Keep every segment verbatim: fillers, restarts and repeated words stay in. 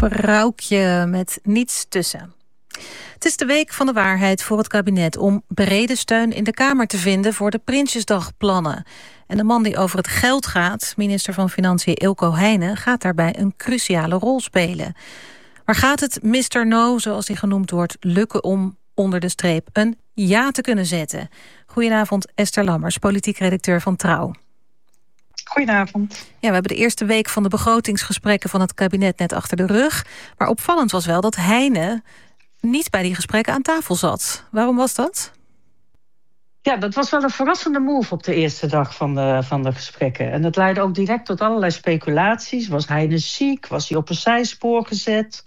Vrouwtje met niets tussen. Het is de week van de waarheid voor het kabinet om brede steun in de Kamer te vinden voor de Prinsjesdagplannen. En de man die over het geld gaat, minister van Financiën Eelco Heijnen, gaat daarbij een cruciale rol spelen. Maar gaat het mister No, zoals hij genoemd wordt, lukken om onder de streep een ja te kunnen zetten? Goedenavond, Esther Lammers, politiek redacteur van Trouw. Goedenavond. Ja, we hebben de eerste week van de begrotingsgesprekken van het kabinet net achter de rug. Maar opvallend was wel dat Heijnen niet bij die gesprekken aan tafel zat. Waarom was dat? Ja, dat was wel een verrassende move op de eerste dag van de, van de gesprekken. En dat leidde ook direct tot allerlei speculaties. Was Heijnen ziek? Was hij op een zijspoor gezet?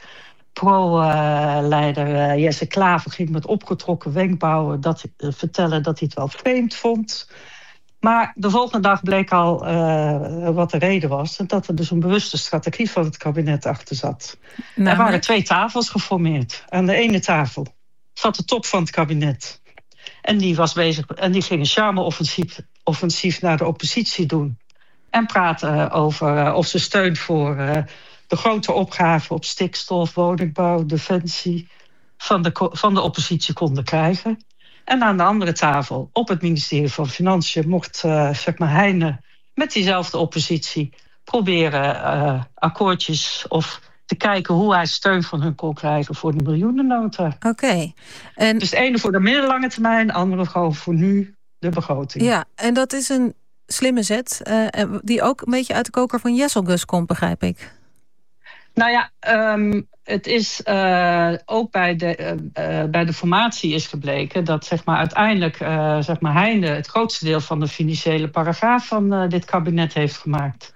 Pro-leider uh, uh, Jesse Klaver ging met opgetrokken wenkbrauwen dat, uh, vertellen dat hij het wel vreemd vond. Maar de volgende dag bleek al uh, wat de reden was. En dat er dus een bewuste strategie van het kabinet achter zat. Nou, er waren twee tafels geformeerd. Aan de ene tafel zat de top van het kabinet. En die was bezig. En die ging een charme-offensief offensief naar de oppositie doen. En praten over uh, of ze steun voor uh, de grote opgaven op stikstof, woningbouw, defensie van de, van de oppositie konden krijgen. En aan de andere tafel, op het ministerie van Financiën, mocht uh, zeg maar Heijnen met diezelfde oppositie proberen uh, akkoordjes of te kijken hoe hij steun van hun kon krijgen voor de miljoenennota. Oké. Okay. En... Dus de ene voor de middellange termijn, de andere gewoon voor nu de begroting. Ja, en dat is een slimme zet uh, die ook een beetje uit de koker van Jesselgus komt, begrijp ik. Nou ja, um, het is uh, ook bij de, uh, uh, bij de formatie is gebleken dat zeg maar, uiteindelijk uh, zeg maar, Heijnen het grootste deel van de financiële paragraaf van uh, dit kabinet heeft gemaakt.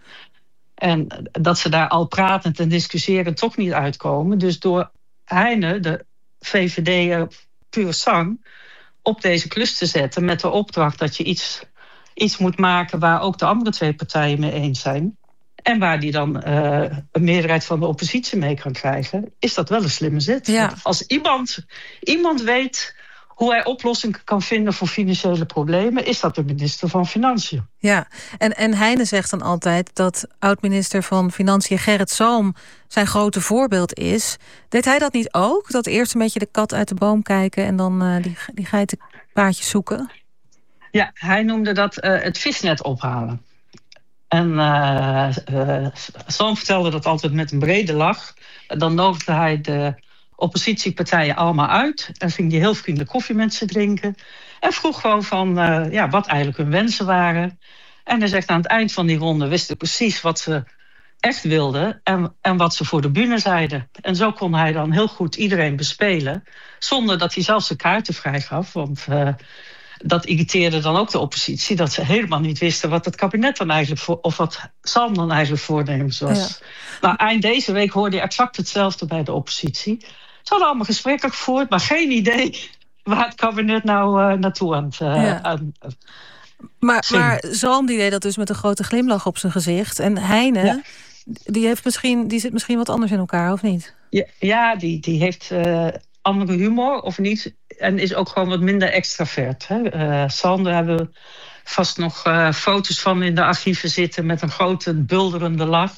En dat ze daar al pratend en discussiërend toch niet uitkomen. Dus door Heijnen, de V V D'er puur sang, op deze klus te zetten met de opdracht dat je iets, iets moet maken waar ook de andere twee partijen mee eens zijn. En waar die dan uh, een meerderheid van de oppositie mee kan krijgen, is dat wel een slimme zet. Ja. Als iemand, iemand weet hoe hij oplossingen kan vinden voor financiële problemen, is dat de minister van Financiën. Ja, en, en Heijnen zegt dan altijd dat oud-minister van Financiën Gerrit Salm zijn grote voorbeeld is. Deed hij dat niet ook? Dat eerst een beetje de kat uit de boom kijken en dan uh, die, die geitenpaadjes zoeken? Ja, hij noemde dat uh, het visnet ophalen. En uh, uh, Salm vertelde dat altijd met een brede lach. Dan nodigde hij de oppositiepartijen allemaal uit. En ging hij heel vriendelijk koffie met ze drinken. En vroeg gewoon van uh, ja, wat eigenlijk hun wensen waren. En hij zegt aan het eind van die ronde wisten precies wat ze echt wilden. En, en wat ze voor de bühne zeiden. En zo kon hij dan heel goed iedereen bespelen. Zonder dat hij zelfs de kaarten vrijgaf. Want Uh, dat irriteerde dan ook de oppositie. Dat ze helemaal niet wisten wat het kabinet dan eigenlijk voor, of wat Salm dan eigenlijk voornemens was. Ja. Nou, eind deze week hoorde je exact hetzelfde bij de oppositie. Ze hadden allemaal gesprekken gevoerd, maar geen idee waar het kabinet nou uh, naartoe aan het uh, ja. aan, uh, Maar, maar Salm die deed dat dus met een grote glimlach op zijn gezicht. En Heijnen, ja. die, heeft misschien, die zit misschien wat anders in elkaar, of niet? Ja, ja die, die heeft uh, andere humor, of niet. En is ook gewoon wat minder extravert. Hè? Uh, Salm, daar hebben we vast nog uh, foto's van in de archieven zitten met een grote bulderende lach.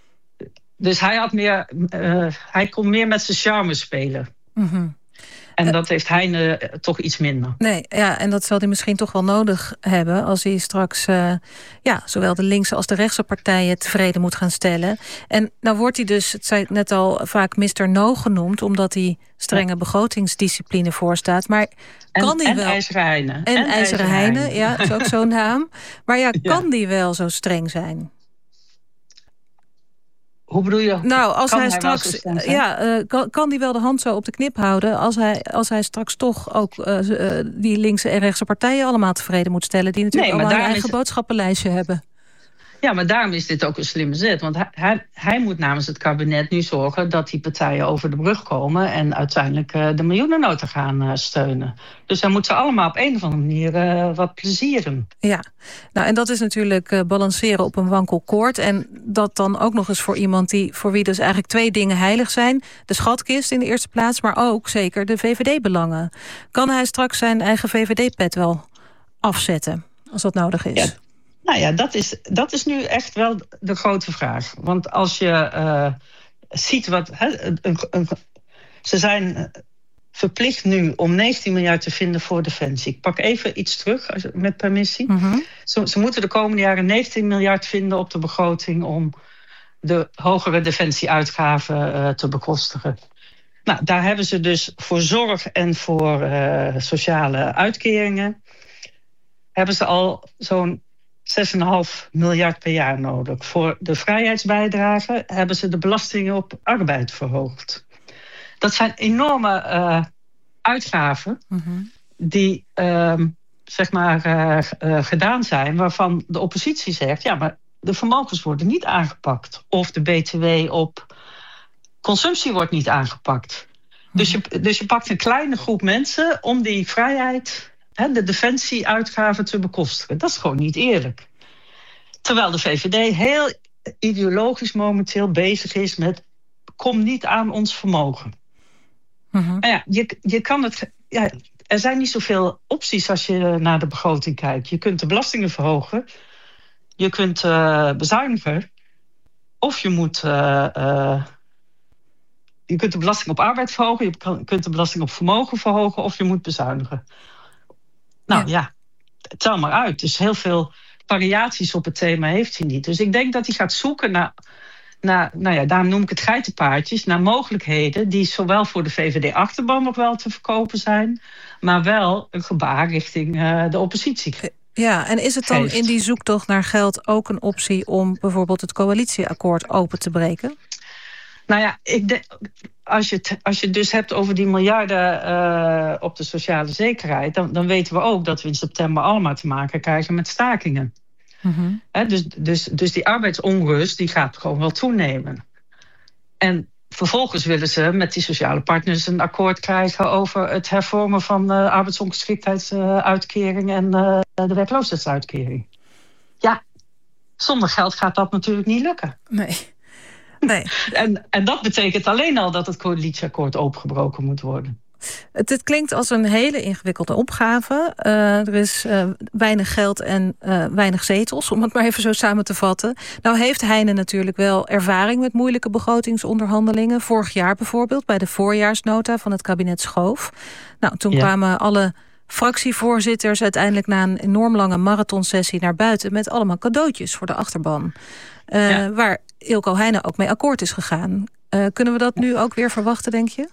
Dus hij had meer, uh, hij kon meer met zijn charme spelen. Mm-hmm. En dat heeft Heijnen uh, toch iets minder. Nee, ja, en dat zal hij misschien toch wel nodig hebben als hij straks uh, ja, zowel de linkse als de rechtse partijen tevreden moet gaan stellen. En nou wordt hij dus, het zei net al, vaak mister No genoemd, omdat hij strenge ja. begrotingsdiscipline voorstaat. Maar kan en, die en wel? IJzeren Heijnen. En, en IJzeren Heijnen, ja, is ook zo'n naam. Maar ja, kan ja. die wel zo streng zijn? Hoe bedoel je? Nou, als kan hij, hij straks, ja, uh, kan, kan hij wel de hand zo op de knip houden als hij, als hij straks toch ook uh, uh, die linkse en rechtse partijen allemaal tevreden moet stellen, die natuurlijk nee, allemaal een eigen is... boodschappenlijstje hebben. Ja, maar daarom is dit ook een slimme zet. Want hij, hij, hij moet namens het kabinet nu zorgen dat die partijen over de brug komen en uiteindelijk uh, de miljoenennota gaan uh, steunen. Dus hij moet ze allemaal op een of andere manier uh, wat plezieren. Ja, nou en dat is natuurlijk uh, balanceren op een wankel koord. En dat dan ook nog eens voor iemand die voor wie dus eigenlijk twee dingen heilig zijn. De schatkist in de eerste plaats, maar ook zeker de V V D-belangen. Kan hij straks zijn eigen V V D-pet wel afzetten, als dat nodig is? Ja. Nou ja, dat is, dat is nu echt wel de grote vraag. Want als je uh, ziet wat... Hè, een, een, ze zijn verplicht nu om negentien miljard te vinden voor defensie. Ik pak even iets terug, met permissie. Mm-hmm. Ze, ze moeten de komende jaren negentien miljard vinden op de begroting om de hogere defensieuitgaven uh, te bekostigen. Nou, daar hebben ze dus voor zorg en voor uh, sociale uitkeringen hebben ze al zo'n zes komma vijf miljard per jaar nodig. Voor de vrijheidsbijdrage hebben ze de belastingen op arbeid verhoogd. Dat zijn enorme uh, uitgaven mm-hmm. die uh, zeg maar uh, uh, gedaan zijn, waarvan de oppositie zegt, ja, maar de vermogens worden niet aangepakt. Of de B T W op consumptie wordt niet aangepakt. Mm-hmm. Dus, je, dus je pakt een kleine groep mensen om die vrijheid, hè, de defensieuitgaven te bekostigen. Dat is gewoon niet eerlijk. Terwijl de V V D heel ideologisch momenteel bezig is met kom niet aan ons vermogen. Mm-hmm. Maar ja, je, je kan het, ja, er zijn niet zoveel opties als je naar de begroting kijkt. Je kunt de belastingen verhogen, je kunt uh, bezuinigen, of je moet uh, uh, je kunt de belasting op arbeid verhogen, je kan, kunt de belasting op vermogen verhogen, of je moet bezuinigen. Nou ja, ja tel maar uit. Dus heel veel variaties op het thema heeft hij niet. Dus ik denk dat hij gaat zoeken naar, naar nou ja, daarom noem ik het geitenpaardjes, naar mogelijkheden die zowel voor de V V D-achterban nog wel te verkopen zijn, maar wel een gebaar richting uh, de oppositie. Ja, en is het dan geeft. in die zoektocht naar geld ook een optie om bijvoorbeeld het coalitieakkoord open te breken? Nou ja, ik denk, als je het als je het dus hebt over die miljarden uh, op de sociale zekerheid, dan, dan weten we ook dat we in september allemaal te maken krijgen met stakingen. Mm-hmm. He, dus, dus, dus die arbeidsonrust die gaat gewoon wel toenemen. En vervolgens willen ze met die sociale partners een akkoord krijgen over het hervormen van de arbeidsongeschiktheidsuitkering en uh, de werkloosheidsuitkering. Ja, zonder geld gaat dat natuurlijk niet lukken. Nee. nee. En, en dat betekent alleen al dat het coalitieakkoord opengebroken moet worden. Het, het klinkt als een hele ingewikkelde opgave. Uh, er is uh, weinig geld en uh, weinig zetels, om het maar even zo samen te vatten. Nou heeft Heine natuurlijk wel ervaring met moeilijke begrotingsonderhandelingen. Vorig jaar bijvoorbeeld, bij de voorjaarsnota van het kabinet Schoof. Nou, toen ja. kwamen alle fractievoorzitters uiteindelijk na een enorm lange marathonsessie naar buiten met allemaal cadeautjes voor de achterban. Uh, ja. Waar Ilko Heine ook mee akkoord is gegaan. Uh, kunnen we dat nu ook weer verwachten, denk je?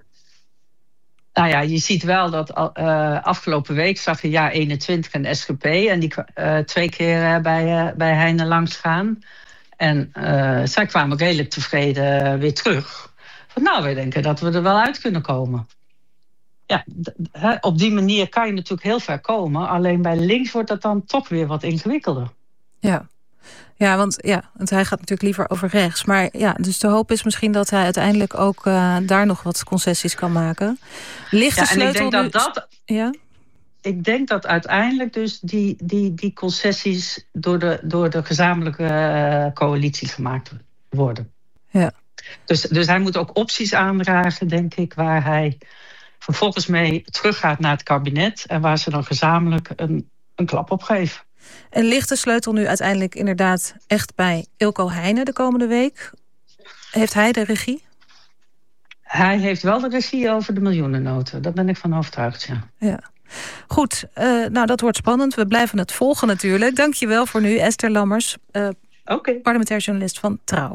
Nou ja, je ziet wel dat uh, afgelopen week zag je jaar eenentwintig en S G P en die uh, twee keer uh, bij, uh, bij Heine langs gaan. En uh, zij kwamen redelijk tevreden weer terug. Van, nou, wij denken dat we er wel uit kunnen komen. Ja, d- he, op die manier kan je natuurlijk heel ver komen. Alleen bij links wordt dat dan toch weer wat ingewikkelder. Ja. Ja, want, ja, want hij gaat natuurlijk liever over rechts. Maar ja, dus de hoop is misschien dat hij uiteindelijk ook uh, daar nog wat concessies kan maken. Ligt de ja, sleutel en ik denk nu... dat dat... Ja? Ik denk dat uiteindelijk dus die, die, die concessies door de, door de gezamenlijke uh, coalitie gemaakt worden. Ja. Dus, dus hij moet ook opties aandragen, denk ik, waar hij vervolgens mee teruggaat naar het kabinet en waar ze dan gezamenlijk een, een klap op geven. En ligt de sleutel nu uiteindelijk inderdaad echt bij Ilko Heine de komende week? Heeft hij de regie? Hij heeft wel de regie over de miljoenennoten. Daar ben ik van overtuigd, ja. Ja. Goed, uh, nou dat wordt spannend. We blijven het volgen natuurlijk. Dank je wel voor nu, Esther Lammers, uh, okay. parlementair journalist van Trouw.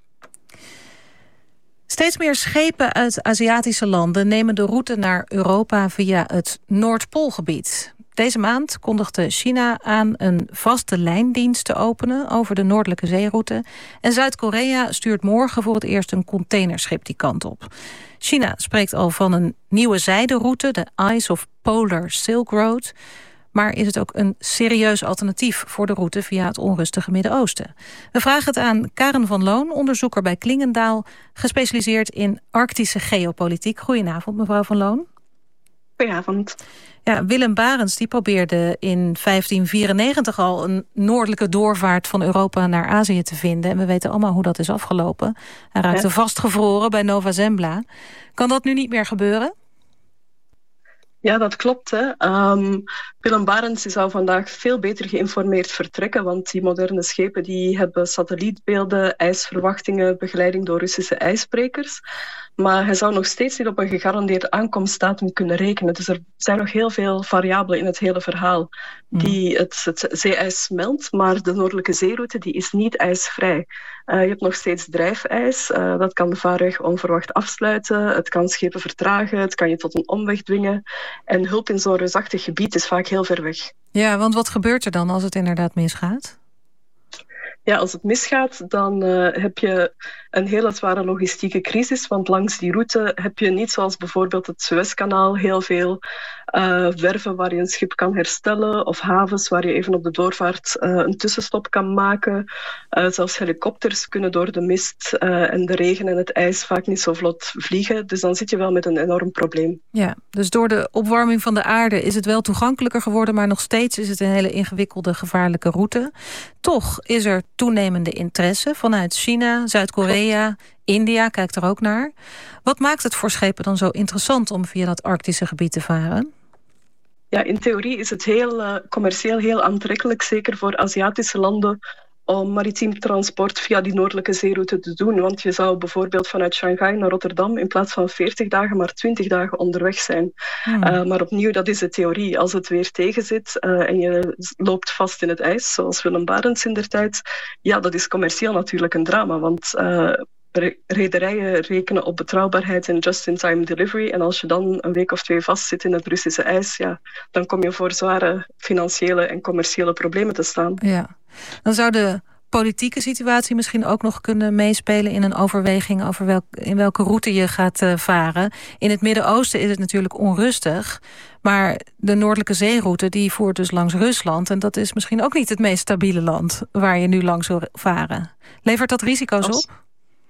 Steeds meer schepen uit Aziatische landen nemen de route naar Europa via het Noordpoolgebied. Deze maand kondigde China aan een vaste lijndienst te openen over de Noordelijke Zeeroute. En Zuid-Korea stuurt morgen voor het eerst een containerschip die kant op. China spreekt al van een nieuwe zijderoute, de Eyes of Polar Silk Road. Maar is het ook een serieus alternatief voor de route via het onrustige Midden-Oosten? We vragen het aan Karen van Loon, onderzoeker bij Klingendaal, gespecialiseerd in Arctische geopolitiek. Goedenavond, mevrouw van Loon. Goedenavond. Ja, Willem Barents die probeerde in vijftien vierennegentig al een noordelijke doorvaart van Europa naar Azië te vinden. En we weten allemaal hoe dat is afgelopen. Hij raakte ja. vastgevroren bij Nova Zembla. Kan dat nu niet meer gebeuren? Ja, dat klopt. Hè. Um, Willem Barents zou vandaag veel beter geïnformeerd vertrekken, want die moderne schepen die hebben satellietbeelden, ijsverwachtingen, begeleiding door Russische ijsbrekers. Maar hij zou nog steeds niet op een gegarandeerde aankomstdatum kunnen rekenen. Dus er zijn nog heel veel variabelen in het hele verhaal die het, het zeeijs meldt, maar de noordelijke zeeroute die is niet ijsvrij. Uh, je hebt nog steeds drijfijs, uh, dat kan de vaarweg onverwacht afsluiten, het kan schepen vertragen, het kan je tot een omweg dwingen. En hulp in zo'n reusachtig gebied is vaak heel ver weg. Ja, want wat gebeurt er dan als het inderdaad misgaat? Ja, als het misgaat, dan uh, heb je een hele zware logistieke crisis. Want langs die route heb je niet zoals bijvoorbeeld het Suezkanaal heel veel uh, werven waar je een schip kan herstellen. Of havens waar je even op de doorvaart uh, een tussenstop kan maken. Uh, zelfs helikopters kunnen door de mist uh, en de regen en het ijs vaak niet zo vlot vliegen. Dus dan zit je wel met een enorm probleem. Ja, dus door de opwarming van de aarde is het wel toegankelijker geworden, maar nog steeds is het een hele ingewikkelde, gevaarlijke route. Toch is er toenemende interesse vanuit China, Zuid-Korea, India kijkt er ook naar. Wat maakt het voor schepen dan zo interessant om via dat Arctische gebied te varen? Ja, in theorie is het heel uh, commercieel heel aantrekkelijk, zeker voor Aziatische landen, om maritiem transport via die noordelijke zeeroute te doen. Want je zou bijvoorbeeld vanuit Shanghai naar Rotterdam in plaats van veertig dagen maar twintig dagen onderweg zijn. Hmm. Uh, maar opnieuw, dat is de theorie. Als het weer tegenzit uh, en je loopt vast in het ijs, zoals Willem Barents indertijd, ja, dat is commercieel natuurlijk een drama. Want uh, rederijen rekenen op betrouwbaarheid en just-in-time delivery. En als je dan een week of twee vastzit in het Russische ijs, ja, dan kom je voor zware financiële en commerciële problemen te staan. Ja, dan zou de politieke situatie misschien ook nog kunnen meespelen in een overweging over welk, in welke route je gaat uh, varen. In het Midden-Oosten is het natuurlijk onrustig, maar de noordelijke zeeroute die voert dus langs Rusland en dat is misschien ook niet het meest stabiele land waar je nu langs wil varen. Levert dat risico's Als... op?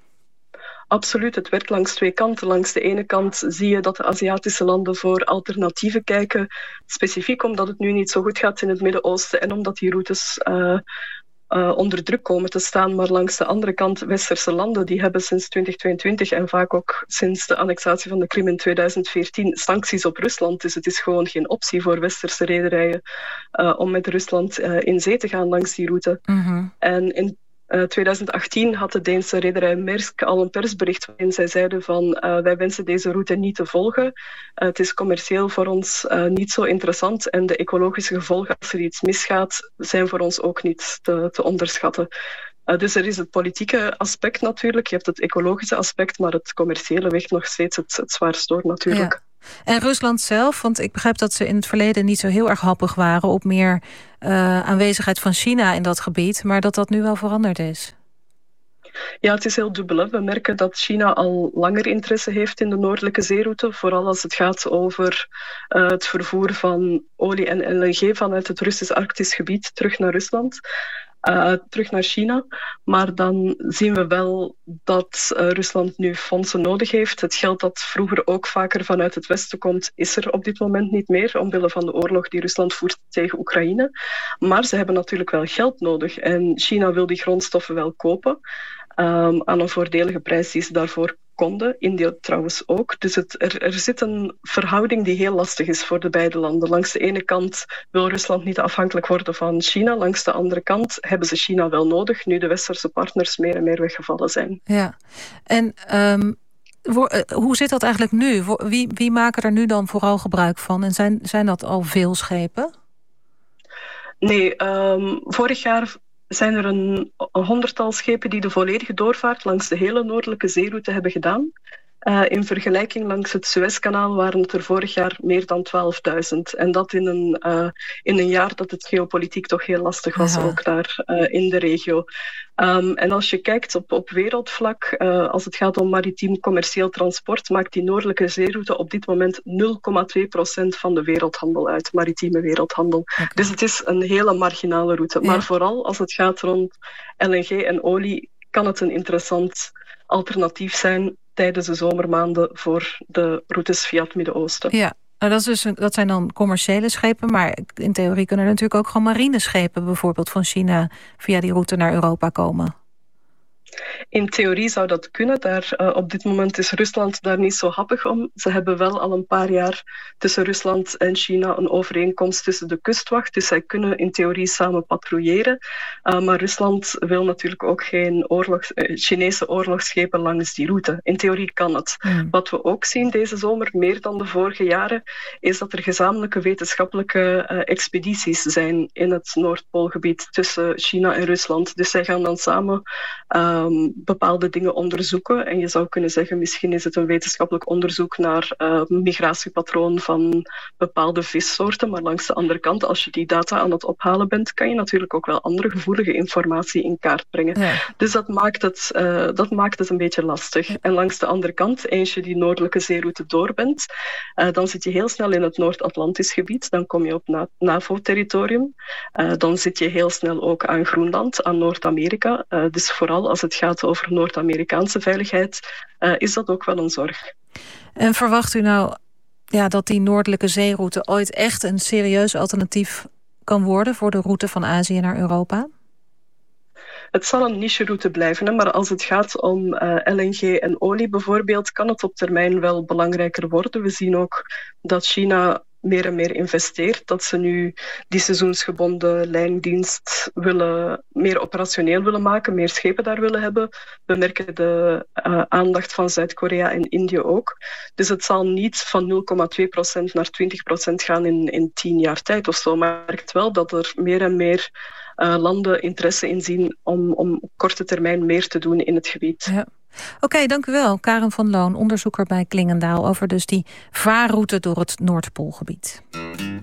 Absoluut, het werkt langs twee kanten. Langs de ene kant zie je dat de Aziatische landen voor alternatieven kijken, specifiek omdat het nu niet zo goed gaat in het Midden-Oosten en omdat die routes uh, uh, onder druk komen te staan. Maar langs de andere kant, westerse landen, die hebben sinds twintig tweeëntwintig en vaak ook sinds de annexatie van de Krim in tweeduizend veertien sancties op Rusland. Dus het is gewoon geen optie voor westerse rederijen uh, om met Rusland uh, in zee te gaan langs die route. Mm-hmm. En in Uh, tweeduizend achttien had de Deense rederij Maersk al een persbericht waarin zij zeiden van uh, wij wensen deze route niet te volgen. Uh, het is commercieel voor ons uh, niet zo interessant en de ecologische gevolgen als er iets misgaat zijn voor ons ook niet te, te onderschatten. Uh, dus er is het politieke aspect natuurlijk, je hebt het ecologische aspect, maar het commerciële weegt nog steeds het, het zwaarst door natuurlijk. Ja. En Rusland zelf, want ik begrijp dat ze in het verleden niet zo heel erg happig waren op meer uh, aanwezigheid van China in dat gebied, maar dat dat nu wel veranderd is. Ja, het is heel dubbel. We merken dat China al langer interesse heeft in de noordelijke zeeroute, vooral als het gaat over uh, het vervoer van olie en L N G vanuit het Russisch-Arktisch gebied terug naar Rusland. Uh, terug naar China. Maar dan zien we wel dat uh, Rusland nu fondsen nodig heeft. Het geld dat vroeger ook vaker vanuit het Westen komt, is er op dit moment niet meer, omwille van de oorlog die Rusland voert tegen Oekraïne. Maar ze hebben natuurlijk wel geld nodig. En China wil die grondstoffen wel kopen. Um, aan een voordelige prijs die ze daarvoor konden. India trouwens ook. Dus het, er, er zit een verhouding die heel lastig is voor de beide landen. Langs de ene kant wil Rusland niet afhankelijk worden van China. Langs de andere kant hebben ze China wel nodig, nu de westerse partners meer en meer weggevallen zijn. Ja, en um, hoe zit dat eigenlijk nu? Wie, wie maken er nu dan vooral gebruik van? En zijn, zijn dat al veel schepen? Nee, um, vorig jaar zijn er een, een honderdtal schepen die de volledige doorvaart langs de hele noordelijke zeeroute hebben gedaan. Uh, in vergelijking langs het Suezkanaal waren het er vorig jaar meer dan twaalfduizend. En dat in een, uh, in een jaar dat het geopolitiek toch heel lastig was, ja. Ook daar uh, in de regio. Um, en als je kijkt op, op wereldvlak, uh, als het gaat om maritiem commercieel transport, maakt die noordelijke zeeroute op dit moment nul komma twee procent van de wereldhandel uit, maritieme wereldhandel. Okay. Dus het is een hele marginale route. Ja. Maar vooral als het gaat rond L N G en olie, kan het een interessant alternatief zijn tijdens de zomermaanden voor de routes via het Midden-Oosten. Ja, nou dat, is dus, dat zijn dan commerciële schepen, maar in theorie kunnen er natuurlijk ook gewoon marineschepen bijvoorbeeld van China via die route naar Europa komen. In theorie zou dat kunnen. Daar, uh, op dit moment is Rusland daar niet zo happig om. Ze hebben wel al een paar jaar tussen Rusland en China een overeenkomst tussen de kustwacht. Dus zij kunnen in theorie samen patrouilleren. Uh, maar Rusland wil natuurlijk ook geen oorlogs, uh, Chinese oorlogsschepen langs die route. In theorie kan het. Mm. Wat we ook zien deze zomer, meer dan de vorige jaren, is dat er gezamenlijke wetenschappelijke uh, expedities zijn in het Noordpoolgebied tussen China en Rusland. Dus zij gaan dan samen Um, bepaalde dingen onderzoeken. En je zou kunnen zeggen, misschien is het een wetenschappelijk onderzoek naar uh, migratiepatroon van bepaalde vissoorten. Maar langs de andere kant, als je die data aan het ophalen bent, kan je natuurlijk ook wel andere gevoelige informatie in kaart brengen. Ja. Dus dat maakt, het, uh, dat maakt het een beetje lastig. Ja. En langs de andere kant, eens je die noordelijke zeeroute door bent, uh, dan zit je heel snel in het Noord-Atlantisch gebied. Dan kom je op na- NAVO-territorium. Uh, dan zit je heel snel ook aan Groenland, aan Noord-Amerika. Uh, dus vooral als het gaat over Noord-Amerikaanse veiligheid, uh, is dat ook wel een zorg. En verwacht u nou ja, dat die noordelijke zeeroute ooit echt een serieus alternatief kan worden voor de route van Azië naar Europa? Het zal een niche-route blijven, hè, maar als het gaat om uh, L N G en olie bijvoorbeeld, kan het op termijn wel belangrijker worden. We zien ook dat China meer en meer investeert, dat ze nu die seizoensgebonden lijndienst willen, meer operationeel willen maken, meer schepen daar willen hebben. We merken de uh, aandacht van Zuid-Korea en Indië ook. Dus het zal niet van nul komma twee procent naar twintig procent gaan in, in tien jaar tijd of zo, maar je merkt wel dat er meer en meer uh, landen interesse in zien om, om op korte termijn meer te doen in het gebied. Ja. Oké, okay, dank u wel. Karen van Loon, onderzoeker bij Klingendaal, over dus die vaarroute door het Noordpoolgebied.